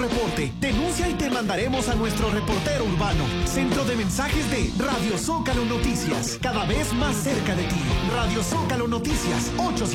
reporte. Denuncia y te mandaremos a nuestro reportero urbano. Centro de mensajes de Radio Zócalo Noticias. Cada vez más cerca de ti. Radio Zócalo Noticias.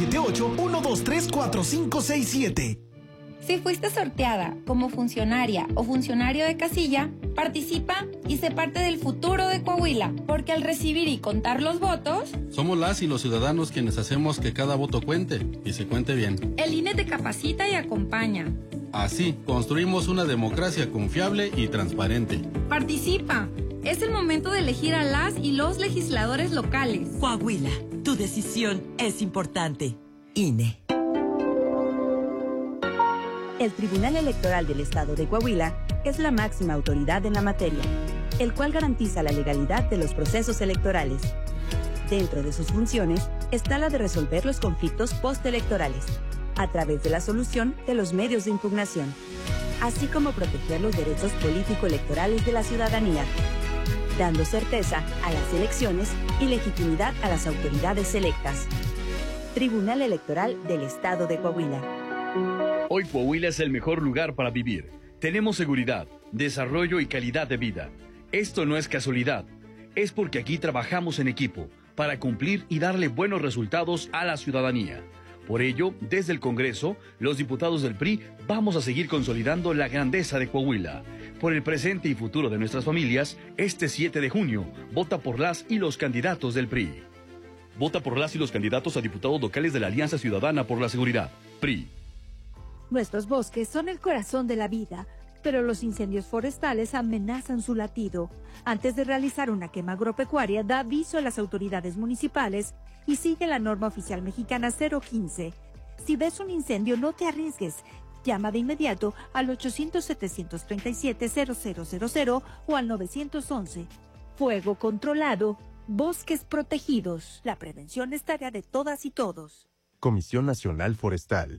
878-123-4567. Si fuiste sorteada como funcionaria o funcionario de casilla, participa y sé parte del futuro de Coahuila, porque al recibir y contar los votos, somos las y los ciudadanos quienes hacemos que cada voto cuente y se cuente bien. El INE te capacita y acompaña. Así, construimos una democracia confiable y transparente. Participa. Es el momento de elegir a las y los legisladores locales. Coahuila, tu decisión es importante. INE. El Tribunal Electoral del Estado de Coahuila es la máxima autoridad en la materia, el cual garantiza la legalidad de los procesos electorales. Dentro de sus funciones está la de resolver los conflictos postelectorales, a través de la solución de los medios de impugnación, así como proteger los derechos político-electorales de la ciudadanía, dando certeza a las elecciones y legitimidad a las autoridades electas. Tribunal Electoral del Estado de Coahuila. Hoy Coahuila es el mejor lugar para vivir. Tenemos seguridad, desarrollo y calidad de vida. Esto no es casualidad, es porque aquí trabajamos en equipo para cumplir y darle buenos resultados a la ciudadanía. Por ello, desde el Congreso, los diputados del PRI vamos a seguir consolidando la grandeza de Coahuila. Por el presente y futuro de nuestras familias, este 7 de junio, vota por las y los candidatos del PRI. Vota por las y los candidatos a diputados locales de la Alianza Ciudadana por la Seguridad, PRI. Nuestros bosques son el corazón de la vida, pero los incendios forestales amenazan su latido. Antes de realizar una quema agropecuaria, da aviso a las autoridades municipales y sigue la norma oficial mexicana 015. Si ves un incendio, no te arriesgues. Llama de inmediato al 800-737-0000 o al 911. Fuego controlado, bosques protegidos. La prevención es tarea de todas y todos. Comisión Nacional Forestal.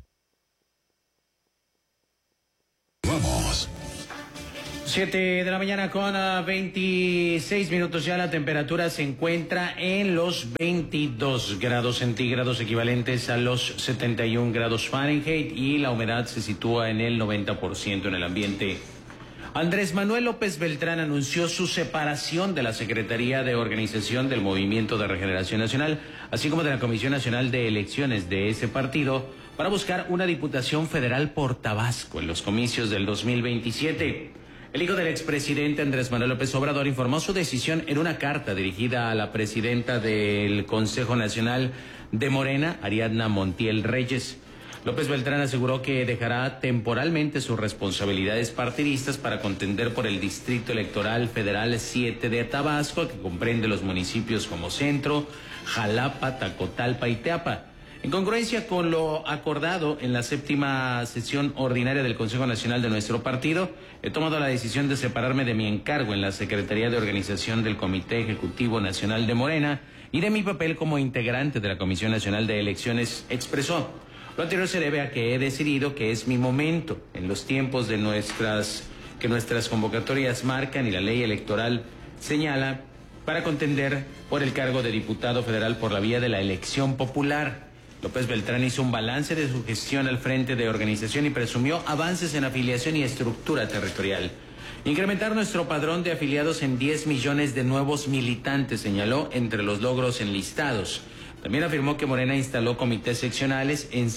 Vamos. 7 de la mañana con 26 minutos ya. La temperatura se encuentra en los 22 grados centígrados, equivalentes a los 71 grados Fahrenheit, y la humedad se sitúa en el 90% en el ambiente. Andrés Manuel López Beltrán anunció su separación de la Secretaría de Organización del Movimiento de Regeneración Nacional, así como de la Comisión Nacional de Elecciones de ese partido, para buscar una diputación federal por Tabasco en los comicios del 2027. El hijo del expresidente Andrés Manuel López Obrador informó su decisión en una carta dirigida a la presidenta del Consejo Nacional de Morena, Ariadna Montiel Reyes. López Beltrán aseguró que dejará temporalmente sus responsabilidades partidistas para contender por el Distrito Electoral Federal 7 de Tabasco, que comprende los municipios como Centro, Jalapa, Tacotalpa y Teapa. En congruencia con lo acordado en la 7ª sesión ordinaria del Consejo Nacional de nuestro partido, he tomado la decisión de separarme de mi encargo en la Secretaría de Organización del Comité Ejecutivo Nacional de Morena y de mi papel como integrante de la Comisión Nacional de Elecciones, expresó. Lo anterior se debe a que he decidido que es mi momento, en los tiempos de que nuestras convocatorias marcan y la ley electoral señala, para contender por el cargo de diputado federal por la vía de la elección popular. López Beltrán hizo un balance de su gestión al frente de organización y presumió avances en afiliación y estructura territorial. Incrementar nuestro padrón de afiliados en 10 millones de nuevos militantes, señaló, entre los logros enlistados. También afirmó que Morena instaló comités seccionales en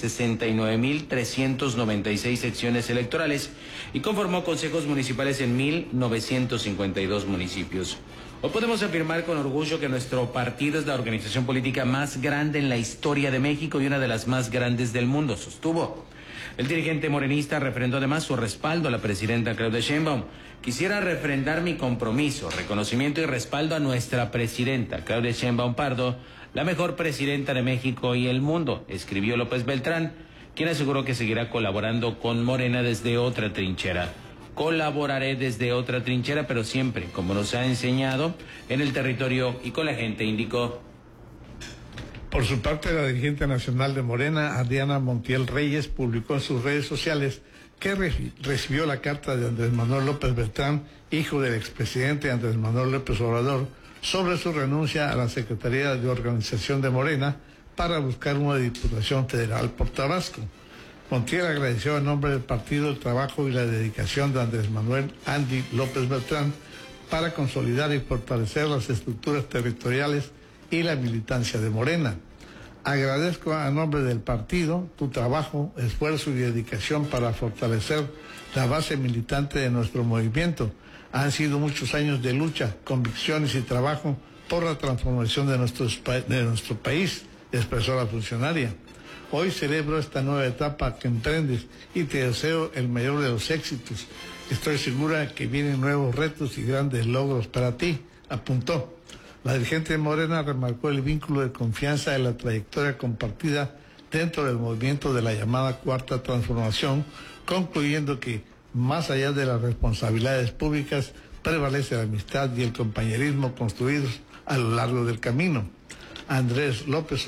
69.396 secciones electorales y conformó consejos municipales en 1.952 municipios. Hoy podemos afirmar con orgullo que nuestro partido es la organización política más grande en la historia de México y una de las más grandes del mundo, sostuvo. El dirigente morenista refrendó además su respaldo a la presidenta Claudia Sheinbaum. Quisiera refrendar mi compromiso, reconocimiento y respaldo a nuestra presidenta Claudia Sheinbaum Pardo, la mejor presidenta de México y el mundo, escribió López Beltrán, quien aseguró que seguirá colaborando con Morena desde otra trinchera. Colaboraré desde otra trinchera, pero siempre, como nos ha enseñado, en el territorio y con la gente, indicó. Por su parte, la dirigente nacional de Morena, Ariadna Montiel Reyes, publicó en sus redes sociales que recibió la carta de Andrés Manuel López Beltrán, hijo del expresidente Andrés Manuel López Obrador, sobre su renuncia a la Secretaría de Organización de Morena para buscar una diputación federal por Tabasco. Montiel agradeció en nombre del partido el trabajo y la dedicación de Andrés Manuel Andy López Beltrán para consolidar y fortalecer las estructuras territoriales y la militancia de Morena. Agradezco a nombre del partido tu trabajo, esfuerzo y dedicación para fortalecer la base militante de nuestro movimiento. Han sido muchos años de lucha, convicciones y trabajo por la transformación de nuestro país, expresó la funcionaria. Hoy celebro esta nueva etapa que emprendes y te deseo el mayor de los éxitos. Estoy segura que vienen nuevos retos y grandes logros para ti, apuntó. La dirigente de Morena remarcó el vínculo de confianza de la trayectoria compartida dentro del movimiento de la llamada Cuarta Transformación, concluyendo que, más allá de las responsabilidades públicas, prevalece la amistad y el compañerismo construidos a lo largo del camino. Andrés López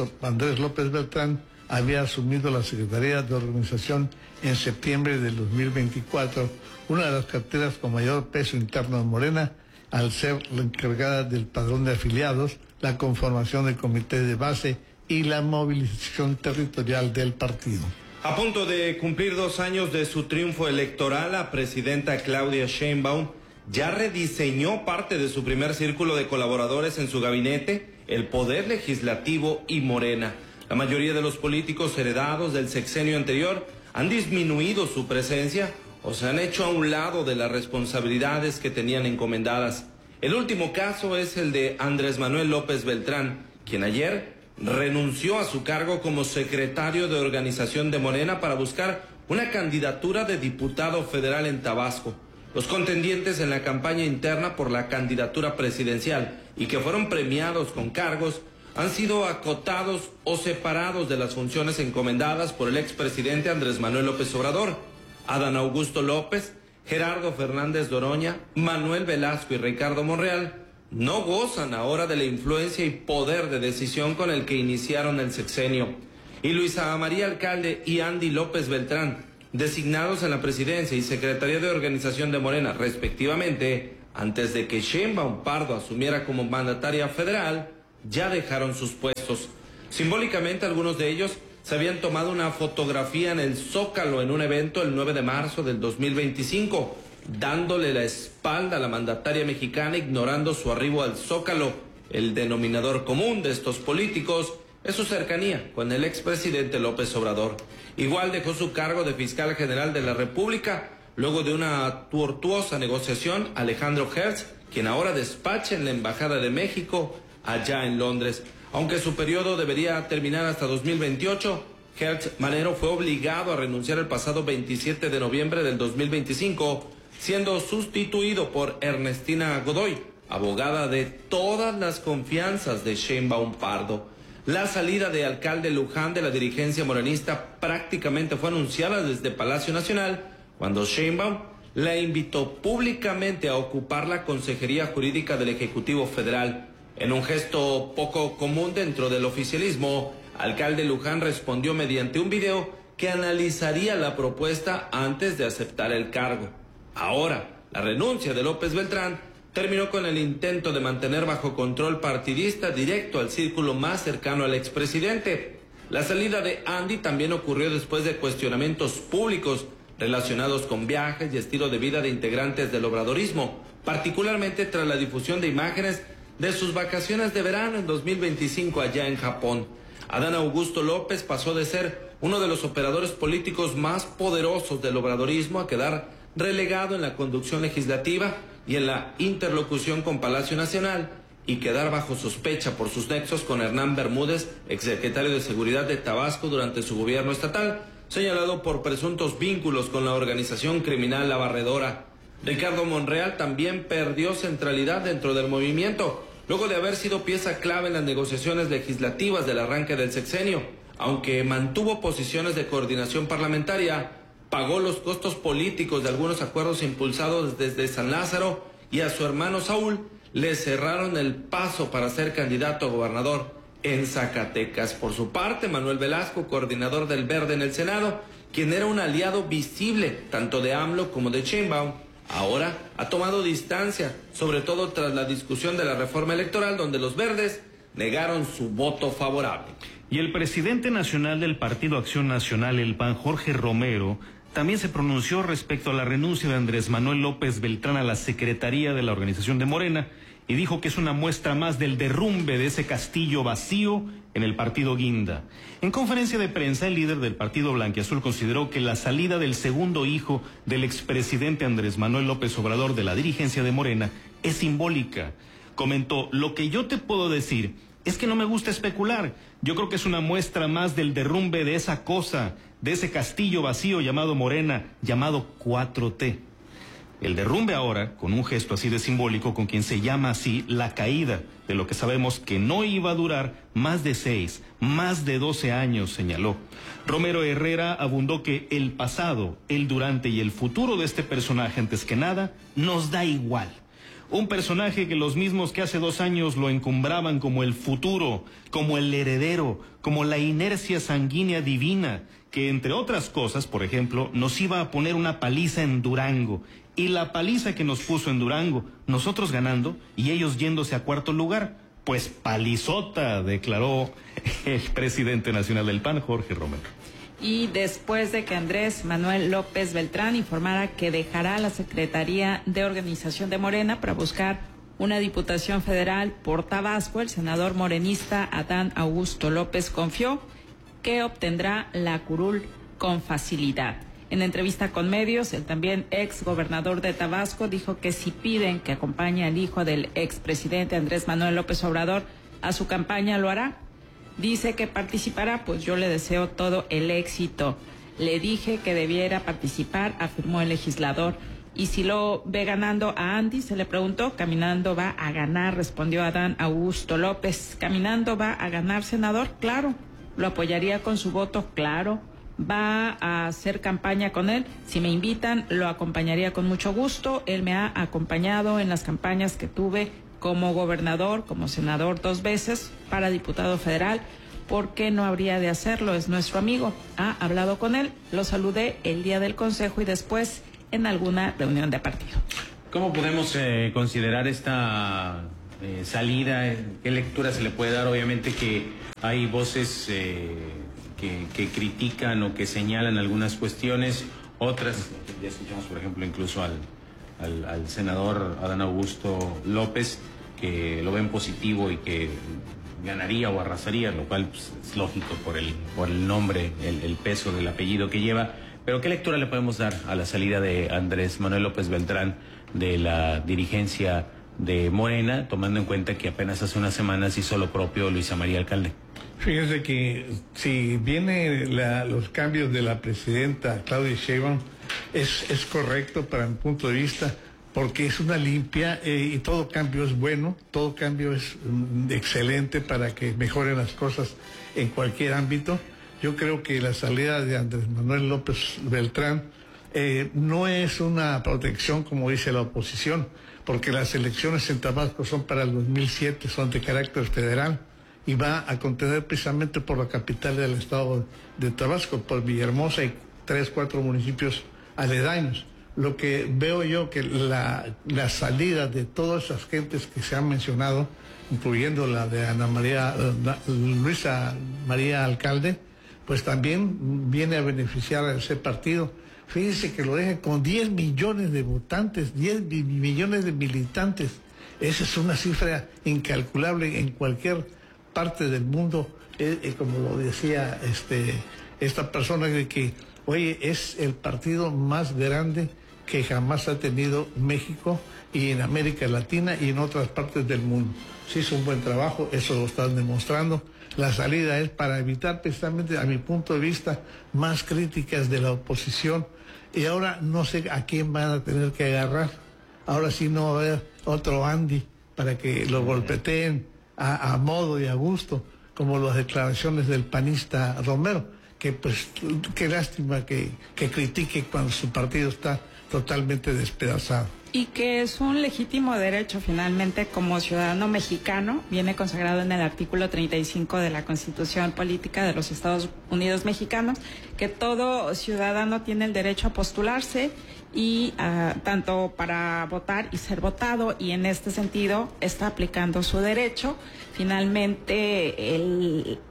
Beltrán había asumido la Secretaría de Organización en septiembre del 2024, una de las carteras con mayor peso interno de Morena, al ser la encargada del padrón de afiliados, la conformación del comité de base y la movilización territorial del partido. A punto de cumplir 2 años de su triunfo electoral, la presidenta Claudia Sheinbaum ya rediseñó parte de su primer círculo de colaboradores en su gabinete, el Poder Legislativo y Morena. La mayoría de los políticos heredados del sexenio anterior han disminuido su presencia o se han hecho a un lado de las responsabilidades que tenían encomendadas. El último caso es el de Andrés Manuel López Beltrán, quien ayer renunció a su cargo como secretario de organización de Morena para buscar una candidatura de diputado federal en Tabasco. Los contendientes en la campaña interna por la candidatura presidencial y que fueron premiados con cargos han sido acotados o separados de las funciones encomendadas por el expresidente Andrés Manuel López Obrador. Adán Augusto López, Gerardo Fernández Doroña, Manuel Velasco y Ricardo Monreal no gozan ahora de la influencia y poder de decisión con el que iniciaron el sexenio. Y Luisa María Alcalde y Andy López Beltrán, designados en la presidencia y secretaría de organización de Morena, respectivamente, antes de que Sheinbaum Pardo asumiera como mandataria federal, ya dejaron sus puestos. Simbólicamente, algunos de ellos se habían tomado una fotografía en el Zócalo en un evento el 9 de marzo del 2025, dándole la espalda a la mandataria mexicana, ignorando su arribo al Zócalo. El denominador común de estos políticos es su cercanía con el expresidente López Obrador. Igual dejó su cargo de fiscal general de la República, luego de una tortuosa negociación, Alejandro Hertz, quien ahora despacha en la Embajada de México, allá en Londres. Aunque su periodo debería terminar hasta 2028, Hertz Manero fue obligado a renunciar el pasado 27 de noviembre del 2025, siendo sustituido por Ernestina Godoy, abogada de todas las confianzas de Sheinbaum Pardo. La salida de alcalde Luján de la dirigencia morenista prácticamente fue anunciada desde Palacio Nacional, cuando Sheinbaum la invitó públicamente a ocupar la Consejería Jurídica del Ejecutivo Federal. En un gesto poco común dentro del oficialismo, alcalde Luján respondió mediante un video que analizaría la propuesta antes de aceptar el cargo. Ahora, la renuncia de López Beltrán terminó con el intento de mantener bajo control partidista directo al círculo más cercano al expresidente. La salida de Andy también ocurrió después de cuestionamientos públicos relacionados con viajes y estilo de vida de integrantes del obradorismo, particularmente tras la difusión de imágenes de sus vacaciones de verano en 2025 allá en Japón. Adán Augusto López pasó de ser uno de los operadores políticos más poderosos del obradorismo a quedar relegado en la conducción legislativa y en la interlocución con Palacio Nacional, y quedar bajo sospecha por sus nexos con Hernán Bermúdez, exsecretario de Seguridad de Tabasco durante su gobierno estatal, señalado por presuntos vínculos con la organización criminal La Barredora. Ricardo Monreal también perdió centralidad dentro del movimiento, luego de haber sido pieza clave en las negociaciones legislativas del arranque del sexenio. Aunque mantuvo posiciones de coordinación parlamentaria, pagó los costos políticos de algunos acuerdos impulsados desde San Lázaro, y a su hermano Saúl le cerraron el paso para ser candidato a gobernador en Zacatecas. Por su parte, Manuel Velasco, coordinador del Verde en el Senado, quien era un aliado visible tanto de AMLO como de Sheinbaum, ahora ha tomado distancia, sobre todo tras la discusión de la reforma electoral, donde los verdes negaron su voto favorable. Y el presidente nacional del Partido Acción Nacional, el PAN, Jorge Romero, también se pronunció respecto a la renuncia de Andrés Manuel López Beltrán a la secretaría de la organización de Morena y dijo que es una muestra más del derrumbe de ese castillo vacío en el partido Guinda. En conferencia de prensa, el líder del partido blanquiazul consideró que la salida del segundo hijo del expresidente Andrés Manuel López Obrador de la dirigencia de Morena es simbólica. Comentó: lo que yo te puedo decir es que no me gusta especular. Yo creo que es una muestra más del derrumbe de esa cosa, de ese castillo vacío llamado Morena, llamado 4T. El derrumbe ahora, con un gesto así de simbólico, con quien se llama así la caída de lo que sabemos que no iba a durar más de 6, más de 12 años, señaló. Romero Herrera abundó que el pasado, el durante y el futuro de este personaje, antes que nada, nos da igual. Un personaje que los mismos que hace 2 años lo encumbraban como el futuro, como el heredero, como la inercia sanguínea divina, que entre otras cosas, por ejemplo, nos iba a poner una paliza en Durango. Y la paliza que nos puso en Durango, nosotros ganando y ellos yéndose a 4º lugar, pues palizota, declaró el presidente nacional del PAN, Jorge Romero. Y después de que Andrés Manuel López Beltrán informara que dejará la Secretaría de Organización de Morena para buscar una diputación federal por Tabasco, el senador morenista Adán Augusto López confió que obtendrá la curul con facilidad. En entrevista con medios, el también ex gobernador de Tabasco dijo que si piden que acompañe al hijo del expresidente Andrés Manuel López Obrador a su campaña, lo hará. Dice que participará, pues yo le deseo todo el éxito. Le dije que debiera participar, afirmó el legislador. Y si lo ve ganando a Andy, se le preguntó. Caminando va a ganar, respondió Adán Augusto López. Caminando va a ganar, senador, claro. Lo apoyaría con su voto, claro. Va a hacer campaña con él. Si me invitan, lo acompañaría con mucho gusto. Él me ha acompañado en las campañas que tuve como gobernador, como senador 2 veces, para diputado federal. ¿Por qué no habría de hacerlo? Es nuestro amigo. Ha hablado con él, lo saludé el día del consejo y después en alguna reunión de partido. ¿Cómo podemos considerar esta salida? ¿Qué lectura se le puede dar? Obviamente que hay voces que critican o que señalan algunas cuestiones, otras, ya escuchamos por ejemplo incluso al senador Adán Augusto López, que lo ven positivo y que ganaría o arrasaría, lo cual pues, es lógico por el nombre, el peso del apellido que lleva. Pero ¿qué lectura le podemos dar a la salida de Andrés Manuel López Beltrán de la dirigencia de Morena, tomando en cuenta que apenas hace unas semanas hizo lo propio Luisa María Alcalde? Fíjense que si vienen los cambios de la presidenta Claudia Sheinbaum, es correcto para mi punto de vista, porque es una limpia y todo cambio es bueno, todo cambio es excelente para que mejoren las cosas en cualquier ámbito. Yo creo que la salida de Andrés Manuel López Beltrán no es una protección como dice la oposición, porque las elecciones en Tabasco son para el 2007, son de carácter federal y va a contener precisamente por la capital del estado de Tabasco, por Villahermosa y 3-4 municipios aledaños. Lo que veo yo que la salida de todas esas gentes que se han mencionado, incluyendo la de Luisa María Alcalde, pues también viene a beneficiar a ese partido. Fíjense que lo dejan con 10 millones de votantes, 10 millones de militantes. Esa es una cifra incalculable en cualquier parte del mundo, como lo decía esta persona, de que, oye, es el partido más grande que jamás ha tenido México y en América Latina y en otras partes del mundo. Sí, es un buen trabajo, eso lo están demostrando. La salida es para evitar precisamente, a mi punto de vista, más críticas de la oposición. Y ahora no sé a quién van a tener que agarrar. Ahora sí no va a haber otro Andy para que lo golpeteen a modo y a gusto, como las declaraciones del panista Romero, que pues qué lástima que critique cuando su partido está totalmente despedazado. Y que es un legítimo derecho finalmente como ciudadano mexicano, viene consagrado en el artículo 35 de la Constitución Política de los Estados Unidos Mexicanos, que todo ciudadano tiene el derecho a postularse y tanto para votar y ser votado, y en este sentido está aplicando su derecho. Finalmente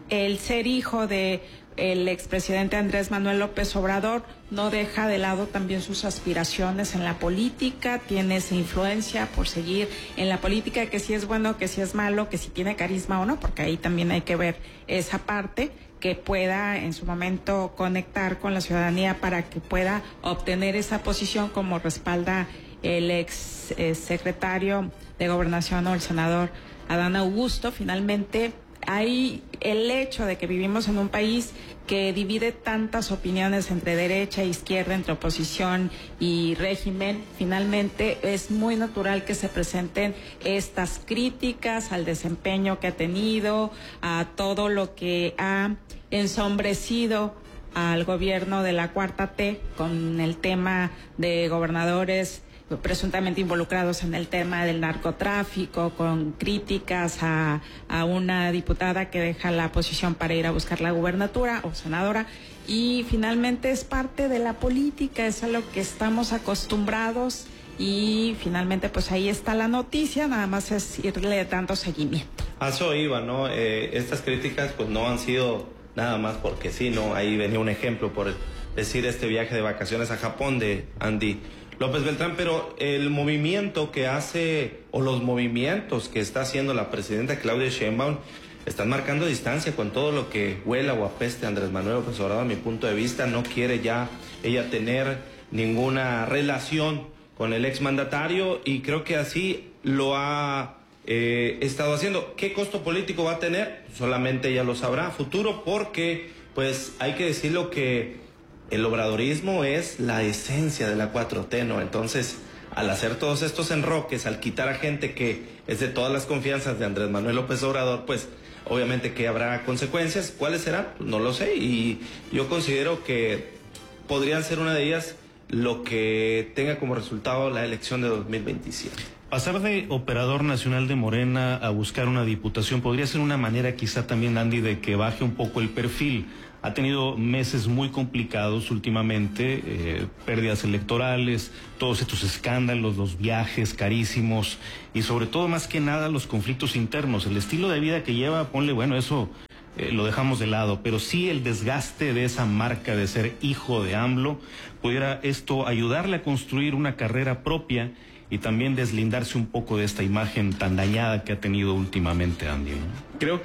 el ser hijo de el expresidente Andrés Manuel López Obrador no deja de lado también sus aspiraciones en la política, tiene esa influencia por seguir en la política, que si es bueno, que si es malo, que si tiene carisma o no, porque ahí también hay que ver esa parte, que pueda en su momento conectar con la ciudadanía para que pueda obtener esa posición como respalda el ex secretario de Gobernación o el senador Adán Augusto. Finalmente, hay el hecho de que vivimos en un país que divide tantas opiniones entre derecha e izquierda, entre oposición y régimen. Finalmente es muy natural que se presenten estas críticas al desempeño que ha tenido, a todo lo que ha ensombrecido al gobierno de la Cuarta T con el tema de gobernadores presuntamente involucrados en el tema del narcotráfico, con críticas a una diputada que deja la posición para ir a buscar la gubernatura o senadora, y finalmente es parte de la política, es a lo que estamos acostumbrados, y finalmente pues ahí está la noticia, nada más es irle dando seguimiento. A eso iba, ¿no? Estas críticas pues no han sido nada más porque sí, ¿no? Ahí venía un ejemplo por decir este viaje de vacaciones a Japón de Andy López Beltrán, pero el movimiento que hace, o los movimientos que está haciendo la presidenta Claudia Sheinbaum, están marcando distancia con todo lo que huela o apeste Andrés Manuel López Obrador. A mi punto de vista, no quiere ya ella tener ninguna relación con el exmandatario, y creo que así lo ha estado haciendo. ¿Qué costo político va a tener? Solamente ella lo sabrá a futuro, porque pues hay que decirlo que el obradorismo es la esencia de la 4T, ¿no? Entonces, al hacer todos estos enroques, al quitar a gente que es de todas las confianzas de Andrés Manuel López Obrador, pues obviamente que habrá consecuencias. ¿Cuáles serán? No lo sé, y yo considero que podrían ser una de ellas lo que tenga como resultado la elección de 2027. Pasar de operador nacional de Morena a buscar una diputación podría ser una manera quizá también, Andy, de que baje un poco el perfil. Ha tenido meses muy complicados últimamente, pérdidas electorales, todos estos escándalos, los viajes carísimos y sobre todo, más que nada, los conflictos internos. El estilo de vida que lleva, ponle, bueno, eso lo dejamos de lado, pero sí el desgaste de esa marca de ser hijo de AMLO, pudiera esto ayudarle a construir una carrera propia y también deslindarse un poco de esta imagen tan dañada que ha tenido últimamente, Andy, ¿no? Creo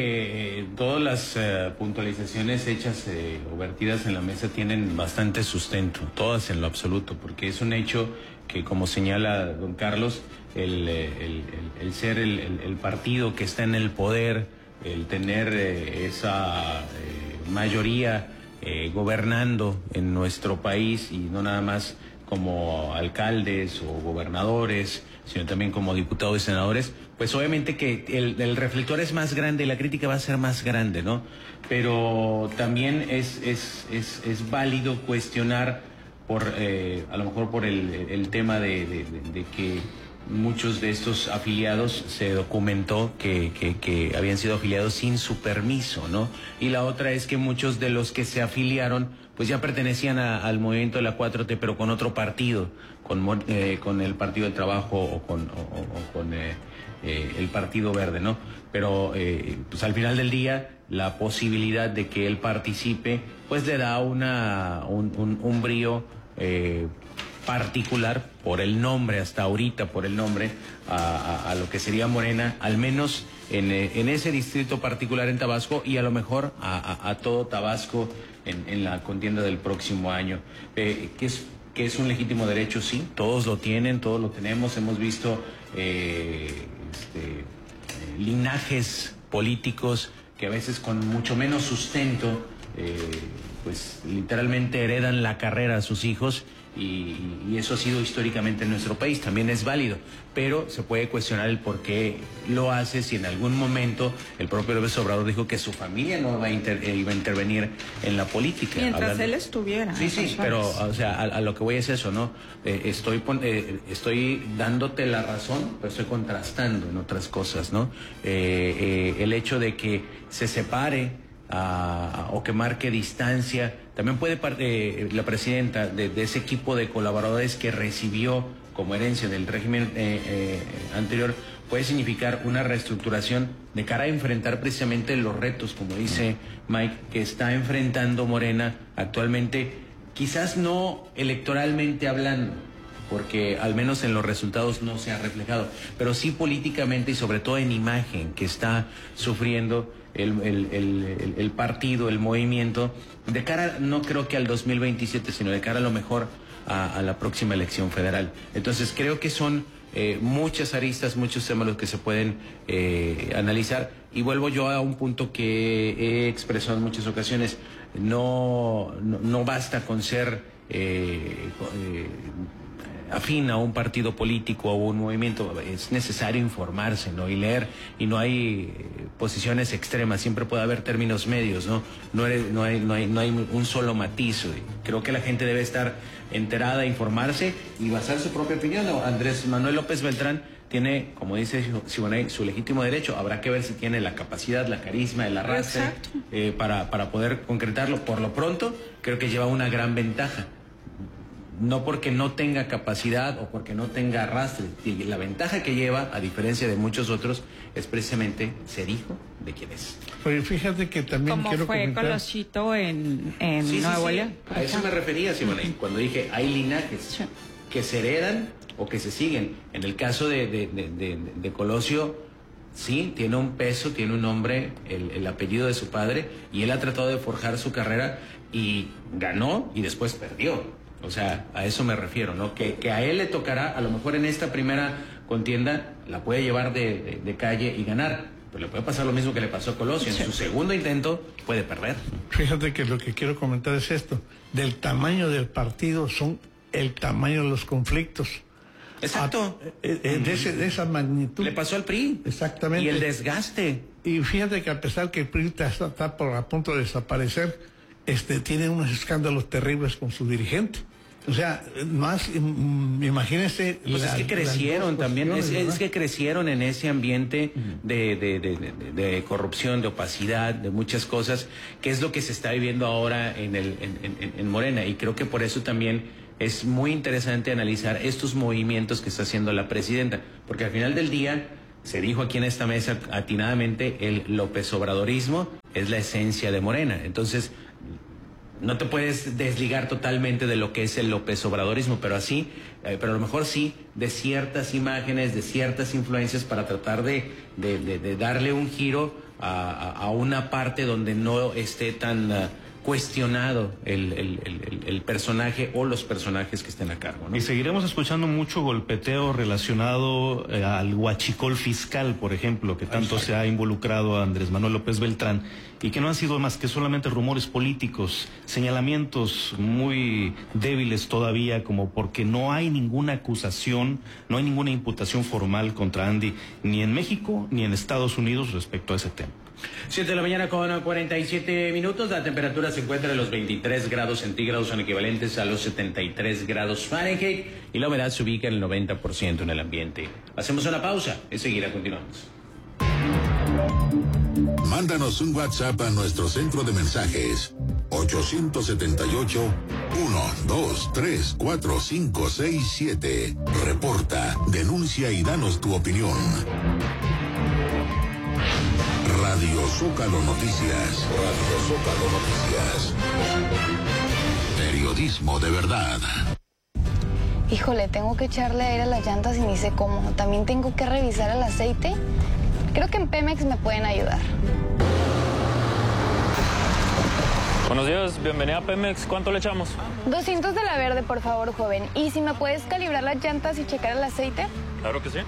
que todas las puntualizaciones hechas o vertidas en la mesa tienen bastante sustento, todas en lo absoluto, porque es un hecho que, como señala don Carlos, el ser el partido que está en el poder, el tener esa mayoría gobernando en nuestro país, y no nada más como alcaldes o gobernadores, sino también como diputados y senadores, pues obviamente que el reflector es más grande y la crítica va a ser más grande, ¿no? Pero también es válido cuestionar a lo mejor por el tema de que muchos de estos afiliados se documentó que habían sido afiliados sin su permiso, ¿no? Y la otra es que muchos de los que se afiliaron pues ya pertenecían al movimiento de la 4T, pero con otro partido, con el Partido del Trabajo o con el Partido Verde, ¿no? Pero pues al final del día la posibilidad de que él participe pues le da un brío particular por el nombre, hasta ahorita por el nombre, a lo que sería Morena, al menos en ese distrito particular en Tabasco, y a lo mejor a todo Tabasco en la contienda del próximo año. Que es un legítimo derecho, sí, todos lo tienen, todos lo tenemos, hemos visto linajes políticos que a veces con mucho menos sustento pues literalmente heredan la carrera a sus hijos, y eso ha sido históricamente en nuestro país, también es válido, pero se puede cuestionar el por qué lo hace, si en algún momento el propio López Obrador dijo que su familia no iba a intervenir en la política. Mientras él estuviera. Sí, pero o sea, a lo que voy es eso, ¿no? Estoy dándote la razón, pero estoy contrastando en otras cosas, ¿no? El hecho de que se separe o que marque distancia, también puede la presidenta de ese equipo de colaboradores que recibió como herencia del régimen anterior, puede significar una reestructuración de cara a enfrentar precisamente los retos, como dice Mike, que está enfrentando Morena actualmente, quizás no electoralmente hablando, porque al menos en los resultados no se ha reflejado, pero sí políticamente y sobre todo en imagen, que está sufriendo el partido, el movimiento, de cara, no creo que al 2027, sino de cara a lo mejor a la próxima elección federal. Entonces creo que son muchas aristas, muchos temas los que se pueden analizar, y vuelvo yo a un punto que he expresado en muchas ocasiones: no basta con ser afín a un partido políco o un movimiento, es necesario informarse, ¿no? Y leer, y no hay posiciones extremas, siempre puede haber términos medios, ¿no? No hay un solo matiz. Creo que la gente debe estar enterada, informarse y basar su propia opinión, ¿no? Andrés Manuel López Beltrán tiene, como dice Siboney, su legítimo derecho. Habrá que ver si tiene la capacidad, la carisma, el arrastre para poder concretarlo. Por lo pronto, creo que lleva una gran ventaja. No porque no tenga capacidad o porque no tenga arrastre. La ventaja que lleva, a diferencia de muchos otros, es precisamente ser hijo de quien es. Oye, fíjate que también como quiero fue comentar... Colosito en Nuevo León. A eso me refería, Simone, cuando dije hay linajes que se heredan o que se siguen. En el caso de Colosio, sí, tiene un peso, tiene un nombre, el apellido de su padre, y él ha tratado de forjar su carrera y ganó y después perdió. O sea, a eso me refiero, ¿no? Que a él le tocará, a lo mejor en esta primera contienda, la puede llevar de calle y ganar, pero le puede pasar lo mismo que le pasó a Colosio. En su segundo intento puede perder. Fíjate que lo que quiero comentar es esto: del tamaño del partido son el tamaño de los conflictos. Exacto. De esa magnitud. Le pasó al PRI. Exactamente. Y el desgaste. Y fíjate que a pesar que el PRI está a punto de desaparecer, tiene unos escándalos terribles con su dirigente. O sea, más, imagínense... Pues es que crecieron también, es que crecieron en ese ambiente de corrupción, de opacidad, de muchas cosas, que es lo que se está viviendo ahora en Morena. Y creo que por eso también es muy interesante analizar estos movimientos que está haciendo la presidenta, porque al final del día, se dijo aquí en esta mesa atinadamente, el López Obradorismo es la esencia de Morena. Entonces, no te puedes desligar totalmente de lo que es el López Obradorismo, pero a lo mejor sí, de ciertas imágenes, de ciertas influencias, para tratar de darle un giro a una parte donde no esté tan cuestionado el personaje o los personajes que estén a cargo, ¿no? Y seguiremos escuchando mucho golpeteo relacionado al huachicol fiscal, por ejemplo, que tanto se ha involucrado a Andrés Manuel López Beltrán, y que no han sido más que solamente rumores políticos, señalamientos muy débiles todavía, como porque no hay ninguna acusación, no hay ninguna imputación formal contra Andy, ni en México ni en Estados Unidos respecto a ese tema. 7 de la mañana con 47 minutos, la temperatura se encuentra en los 23 grados centígrados, son equivalentes a los 73 grados Fahrenheit, y la humedad se ubica en el 90% en el ambiente. Hacemos una pausa, enseguida continuamos. Mándanos un WhatsApp a nuestro centro de mensajes 878-123-4567. Reporta, denuncia y danos tu opinión. Radio Zócalo Noticias. Radio Zócalo Noticias. Periodismo de verdad. Híjole, tengo que echarle aire a las llantas y ni sé cómo. También tengo que revisar el aceite. Creo que en Pemex me pueden ayudar. Buenos días, bienvenida a Pemex. ¿Cuánto le echamos? 200 de la verde, por favor, joven. ¿Y si me puedes calibrar las llantas y checar el aceite? Claro que sí.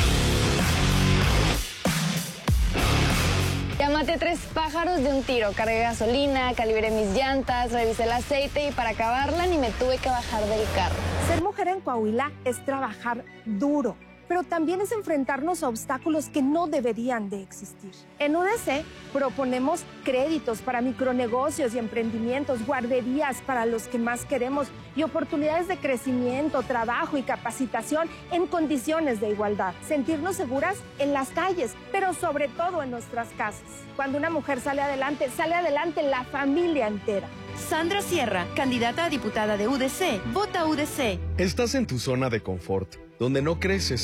Ya maté 3 pájaros de un tiro. Cargué gasolina, calibré mis llantas, revisé el aceite y para acabarla ni me tuve que bajar del carro. Ser mujer en Coahuila es trabajar duro, pero también es enfrentarnos a obstáculos que no deberían de existir. En UDC proponemos créditos para micronegocios y emprendimientos, guarderías para los que más queremos y oportunidades de crecimiento, trabajo y capacitación en condiciones de igualdad. Sentirnos seguras en las calles, pero sobre todo en nuestras casas. Cuando una mujer sale adelante la familia entera. Sandra Sierra, candidata a diputada de UDC. Vota UDC. Estás en tu zona de confort, donde no creces,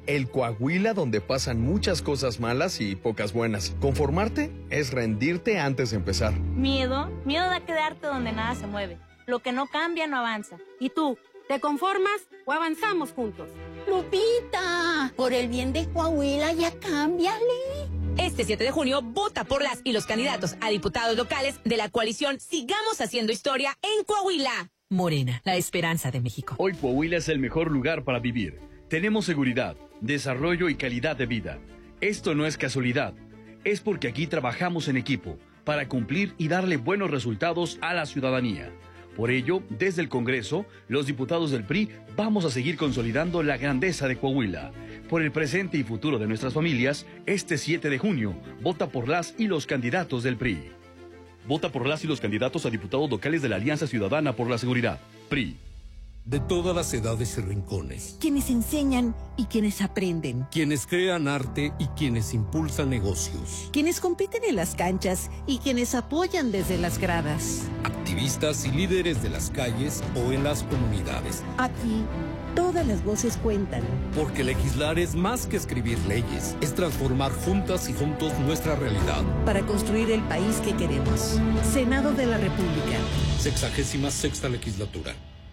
El Coahuila donde pasan muchas cosas malas y pocas buenas. Conformarte es rendirte antes de empezar. Miedo da quedarte donde nada se mueve. Lo que no cambia no avanza. ¿Y tú, te conformas o avanzamos juntos? Lupita, por el bien de Coahuila ya cámbiale. Este 7 de junio, vota por las y los candidatos a diputados locales de la coalición Sigamos Haciendo Historia en Coahuila. Morena, la esperanza de México. Hoy Coahuila es el mejor lugar para vivir. Tenemos seguridad, desarrollo y calidad de vida. Esto no es casualidad. Es porque aquí trabajamos en equipo para cumplir y darle buenos resultados a la ciudadanía. Por ello, desde el Congreso, los diputados del PRI vamos a seguir consolidando la grandeza de Coahuila. Por el presente y futuro de nuestras familias, este 7 de junio, vota por las y los candidatos del PRI. Vota por las y los candidatos a diputados locales de la Alianza Ciudadana por la Seguridad, PRI. De todas las edades y rincones. Quienes enseñan y quienes aprenden. Quienes crean arte y quienes impulsan negocios. Quienes compiten en las canchas y quienes apoyan desde las gradas. Activistas y líderes de las calles o en las comunidades. Aquí, todas las voces cuentan. Porque legislar es más que escribir leyes. Es transformar juntas y juntos nuestra realidad. Para construir el país que queremos. Senado de la República. 66ª legislatura.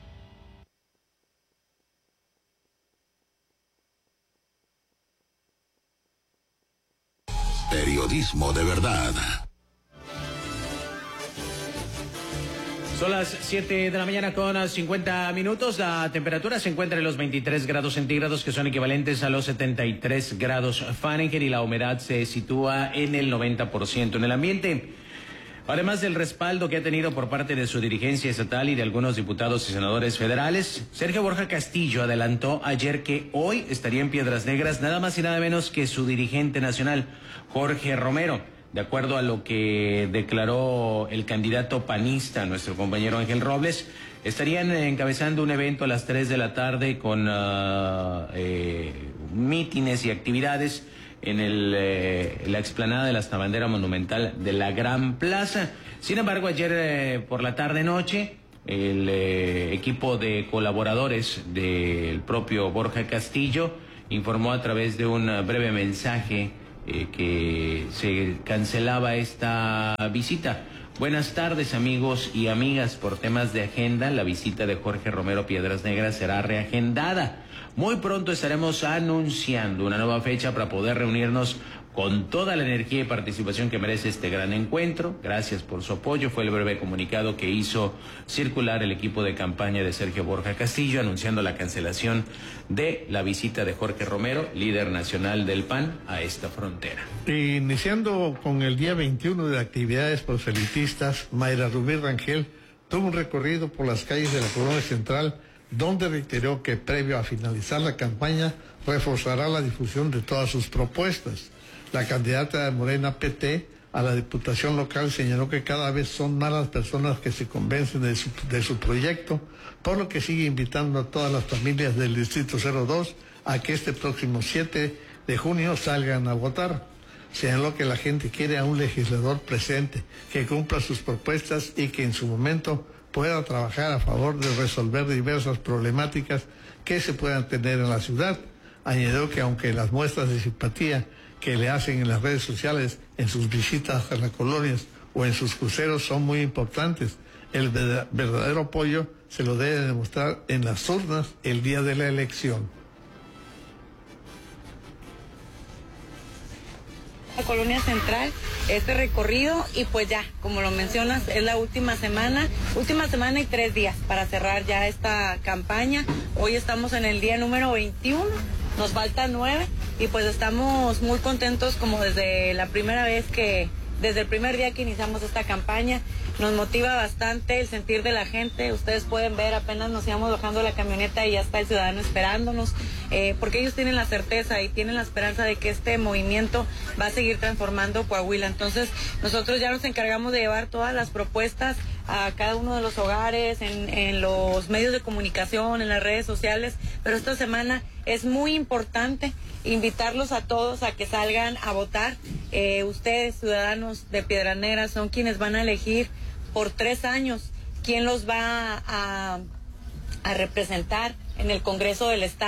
Periodismo de verdad. Son las 7 de la mañana con 50 minutos. La temperatura se encuentra en los 23 grados centígrados, que son equivalentes a los 73 grados Fahrenheit, y la humedad se sitúa en el 90% en el ambiente. Además del respaldo que ha tenido por parte de su dirigencia estatal y de algunos diputados y senadores federales, Sergio Borja Castillo adelantó ayer que hoy estaría en Piedras Negras nada más y nada menos que su dirigente nacional, Jorge Romero. De acuerdo a lo que declaró el candidato panista, nuestro compañero Ángel Robles, estarían encabezando un evento a las 3 de la tarde con mítines y actividades en la explanada de la Bandera Monumental de la Gran Plaza. Sin embargo, ayer por la tarde-noche, el equipo de colaboradores del propio Borja Castillo informó a través de un breve mensaje que se cancelaba esta visita. Buenas tardes, amigos y amigas. Por temas de agenda, la visita de Jorge Romero Piedras Negras será reagendada. Muy pronto estaremos anunciando una nueva fecha para poder reunirnos con toda la energía y participación que merece este gran encuentro. Gracias por su apoyo. Fue el breve comunicado que hizo circular el equipo de campaña de Sergio Borja Castillo, anunciando la cancelación de la visita de Jorge Romero, líder nacional del PAN, a esta frontera. Iniciando con el día 21 de actividades proselitistas, Mayra Rubí Rangel tuvo un recorrido por las calles de la Colonia Central, donde reiteró que previo a finalizar la campaña reforzará la difusión de todas sus propuestas. La candidata de Morena PT a la Diputación local señaló que cada vez son más las personas que se convencen de su proyecto, por lo que sigue invitando a todas las familias del Distrito 02 a que este próximo 7 de junio salgan a votar. Señaló que la gente quiere a un legislador presente, que cumpla sus propuestas y que en su momento pueda trabajar a favor de resolver diversas problemáticas que se puedan tener en la ciudad. Añadió que aunque las muestras de simpatía que le hacen en las redes sociales, en sus visitas a las colonias o en sus cruceros son muy importantes, el verdadero apoyo se lo debe demostrar en las urnas el día de la elección. La Colonia Central, este recorrido, y pues ya, como lo mencionas, es la última semana y 3 días para cerrar ya esta campaña. Hoy estamos en el día número 21, nos faltan 9 y pues estamos muy contentos como desde el primer día que iniciamos esta campaña. Nos motiva bastante el sentir de la gente. Ustedes pueden ver, apenas nos íbamos bajando la camioneta y ya está el ciudadano esperándonos, porque ellos tienen la certeza y tienen la esperanza de que este movimiento va a seguir transformando Coahuila. Entonces, nosotros ya nos encargamos de llevar todas las propuestas a cada uno de los hogares, en los medios de comunicación, en las redes sociales, pero esta semana es muy importante invitarlos a todos a que salgan a votar. Ustedes, ciudadanos de Piedras Negras, son quienes van a elegir por 3 años quién los va a representar en el Congreso del Estado.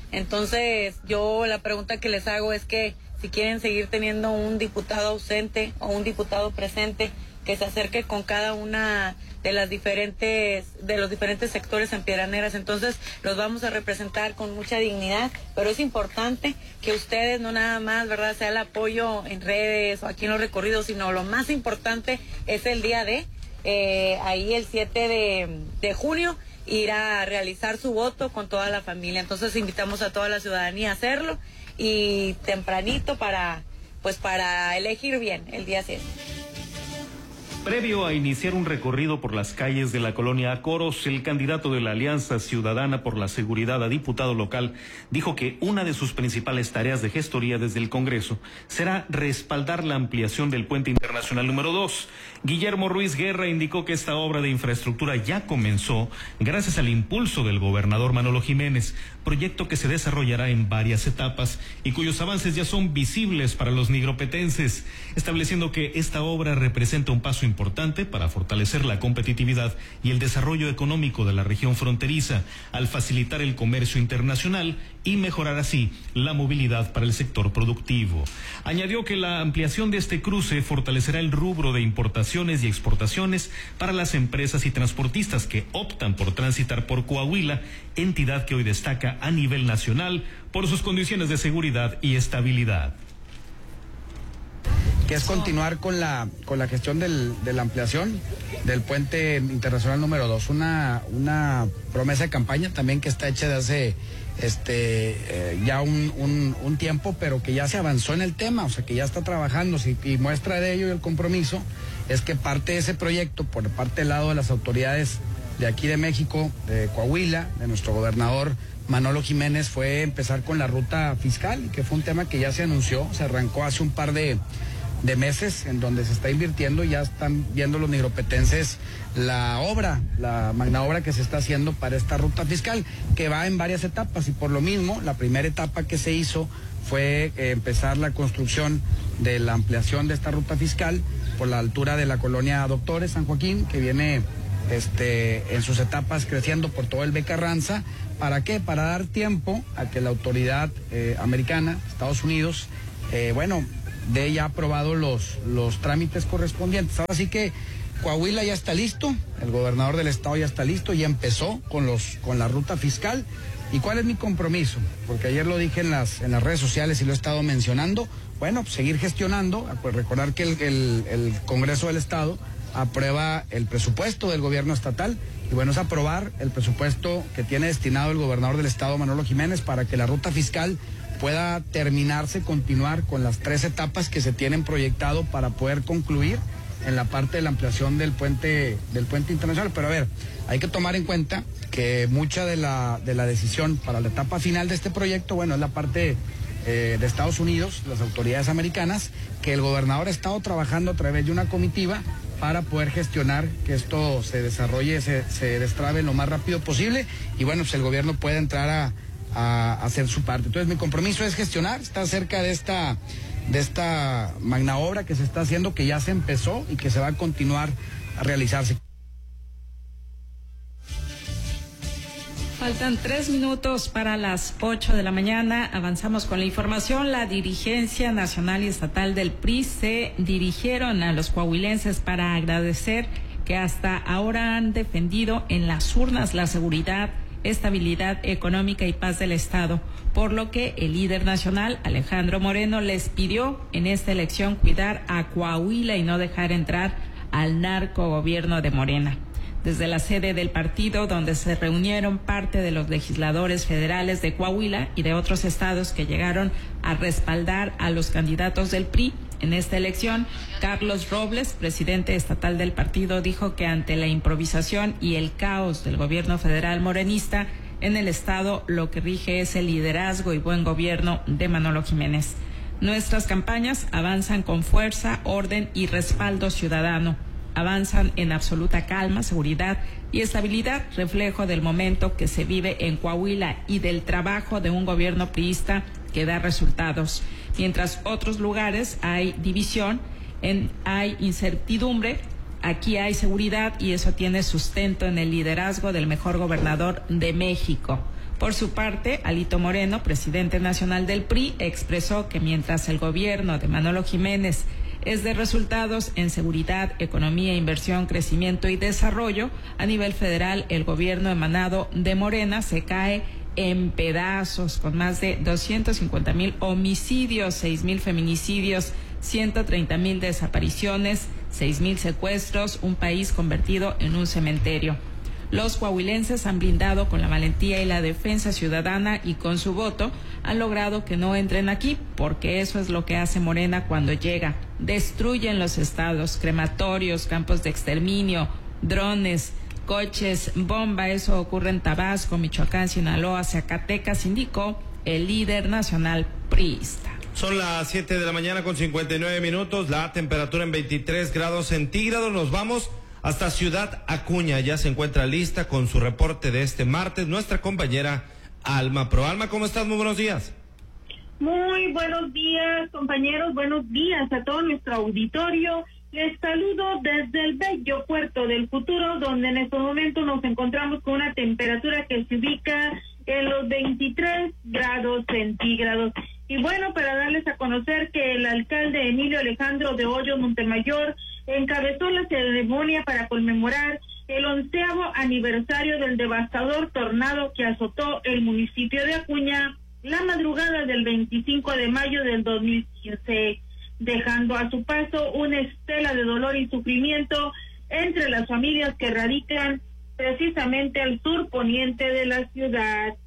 Entonces, yo la pregunta que les hago es que si quieren seguir teniendo un diputado ausente o un diputado presente, que se acerque con cada una de los diferentes sectores en Piedras Negras. Entonces los vamos a representar con mucha dignidad, pero es importante que ustedes no nada más, ¿verdad?, sea el apoyo en redes o aquí en los recorridos, sino lo más importante es el día de, ahí el 7 de junio, ir a realizar su voto con toda la familia. Entonces invitamos a toda la ciudadanía a hacerlo y tempranito para elegir bien el día 7. Previo a iniciar un recorrido por las calles de la colonia Acoros, el candidato de la Alianza Ciudadana por la Seguridad a diputado local dijo que una de sus principales tareas de gestoría desde el Congreso será respaldar la ampliación del puente internacional número 2. Guillermo Ruiz Guerra indicó que esta obra de infraestructura ya comenzó gracias al impulso del gobernador Manolo Jiménez, proyecto que se desarrollará en varias etapas y cuyos avances ya son visibles para los nigropetenses, estableciendo que esta obra representa un paso importante para fortalecer la competitividad y el desarrollo económico de la región fronteriza, al facilitar el comercio internacional y mejorar así la movilidad para el sector productivo. Añadió que la ampliación de este cruce fortalecerá el rubro de importaciones y exportaciones para las empresas y transportistas que optan por transitar por Coahuila, entidad que hoy destaca a nivel nacional por sus condiciones de seguridad y estabilidad. Que es continuar con la gestión de la ampliación del puente internacional número 2, una promesa de campaña también que está hecha de hace ya un tiempo, pero que ya se avanzó en el tema, o sea que ya está trabajando, y muestra de ello y el compromiso es que parte de ese proyecto por parte del lado de las autoridades de aquí de México, de Coahuila, de nuestro gobernador Manolo Jiménez, fue empezar con la ruta fiscal, que fue un tema que ya se anunció, se arrancó hace un par de meses, en donde se está invirtiendo y ya están viendo los nigropetenses la magna obra que se está haciendo para esta ruta fiscal, que va en varias etapas, y por lo mismo, la primera etapa que se hizo fue empezar la construcción de la ampliación de esta ruta fiscal por la altura de la colonia Doctores, San Joaquín, que viene en sus etapas creciendo por todo el B. Carranza. ¿Para qué? Para dar tiempo a que la autoridad americana, Estados Unidos, de ya aprobado los trámites correspondientes. Ahora sí que Coahuila ya está listo, el gobernador del estado ya está listo, ya empezó con la ruta fiscal. ¿Y cuál es mi compromiso? Porque ayer lo dije en las redes sociales y lo he estado mencionando. Bueno, pues seguir gestionando, pues recordar que el Congreso del Estado aprueba el presupuesto del gobierno estatal, y bueno, es aprobar el presupuesto que tiene destinado el gobernador del estado, Manolo Jiménez, para que la ruta fiscal pueda terminarse, continuar con las 3 etapas que se tienen proyectado para poder concluir en la parte de la ampliación del puente internacional. Pero a ver, hay que tomar en cuenta que mucha de la decisión para la etapa final de este proyecto, bueno, es la parte de Estados Unidos, las autoridades americanas, que el gobernador ha estado trabajando a través de una comitiva para poder gestionar que esto se desarrolle, se destrabe lo más rápido posible, y bueno, pues el gobierno puede entrar a hacer su parte. Entonces mi compromiso es gestionar, estar cerca de esta magna obra que se está haciendo, que ya se empezó y que se va a continuar a realizarse. Faltan 3 minutos para las 8 de la mañana. Avanzamos con la información. La dirigencia nacional y estatal del PRI se dirigieron a los coahuilenses para agradecer que hasta ahora han defendido en las urnas la seguridad, estabilidad económica y paz del Estado, por lo que el líder nacional, Alejandro Moreno, les pidió en esta elección cuidar a Coahuila y no dejar entrar al narcogobierno de Morena. Desde la sede del partido, donde se reunieron parte de los legisladores federales de Coahuila y de otros estados que llegaron a respaldar a los candidatos del PRI en esta elección, Carlos Robles, presidente estatal del partido, dijo que ante la improvisación y el caos del gobierno federal morenista en el estado, lo que rige es el liderazgo y buen gobierno de Manolo Jiménez. Nuestras campañas avanzan con fuerza, orden y respaldo ciudadano. Avanzan en absoluta calma, seguridad y estabilidad, reflejo del momento que se vive en Coahuila y del trabajo de un gobierno priista que da resultados. Mientras otros lugares hay división, hay incertidumbre, aquí hay seguridad, y eso tiene sustento en el liderazgo del mejor gobernador de México. Por su parte, Alito Moreno, presidente nacional del PRI, expresó que mientras el gobierno de Manolo Jiménez es de resultados en seguridad, economía, inversión, crecimiento y desarrollo, a nivel federal el gobierno emanado de Morena se cae en pedazos, con más de 250,000 homicidios, 6,000 feminicidios, 130,000 desapariciones, 6,000 secuestros, un país convertido en un cementerio. Los coahuilenses han brindado con la valentía y la defensa ciudadana y con su voto han logrado que no entren aquí, porque eso es lo que hace Morena cuando llega. Destruyen los estados, crematorios, campos de exterminio, drones, coches, bomba. Eso ocurre en Tabasco, Michoacán, Sinaloa, Zacatecas, indicó el líder nacional priista. Son las 7 de la mañana con 59 minutos, la temperatura en 23 grados centígrados. Nos vamos hasta Ciudad Acuña. Ya se encuentra lista con su reporte de este martes nuestra compañera Alma Pro. Alma, ¿cómo estás? Muy buenos días. Muy buenos días, compañeros. Buenos días a todo nuestro auditorio. Les saludo desde el bello puerto del Futuro, donde en estos momentos nos encontramos con una temperatura que se ubica en los 23 grados centígrados. Y bueno, para darles a conocer que el alcalde Emilio Alejandro de Hoyos Montemayor encabezó la ceremonia para conmemorar el 11º aniversario del devastador tornado que azotó el municipio de Acuña la madrugada del 25 de mayo del 2015, dejando a su paso una estela de dolor y sufrimiento entre las familias que radican precisamente al sur poniente de la ciudad.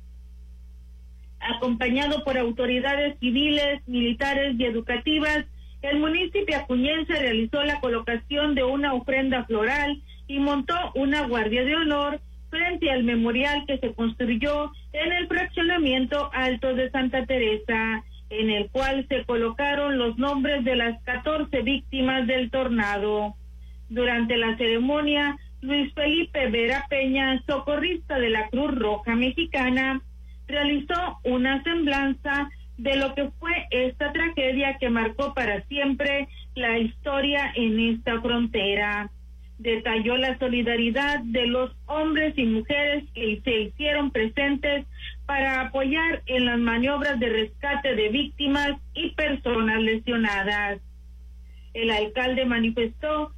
Acompañado por autoridades civiles, militares y educativas, el municipio acuñense realizó la colocación de una ofrenda floral y montó una guardia de honor frente al memorial que se construyó en el fraccionamiento Alto de Santa Teresa, en el cual se colocaron los nombres de las 14 víctimas del tornado. Durante la ceremonia, Luis Felipe Vera Peña, socorrista de la Cruz Roja Mexicana, realizó una semblanza de lo que fue esta tragedia que marcó para siempre la historia en esta frontera. Detalló la solidaridad de los hombres y mujeres que se hicieron presentes para apoyar en las maniobras de rescate de víctimas y personas lesionadas. El alcalde manifestó